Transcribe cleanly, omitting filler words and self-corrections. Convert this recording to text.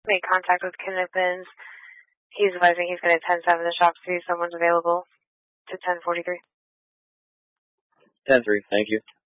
Made contact with Kidnapins. He's advising he's going to 10-7 the shop, see if someone's available to 1043. 10-3, thank you.